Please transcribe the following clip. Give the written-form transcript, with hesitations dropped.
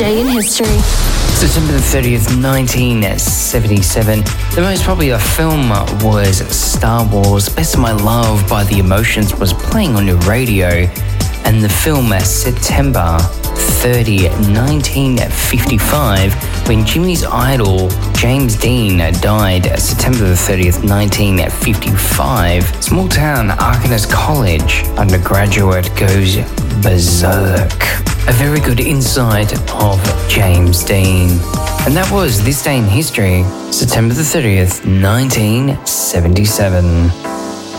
Today in History. September the 30th, 1977. The most popular film was Star Wars. Best of My Love by The Emotions was playing on your radio. And the film September 30, 1955, when Jimmy's idol James Dean died September the 30th, 1955. Small town Arkansas College undergraduate goes berserk. A very good insight of James Dean. And that was This Day in History, September the 30th, 1977.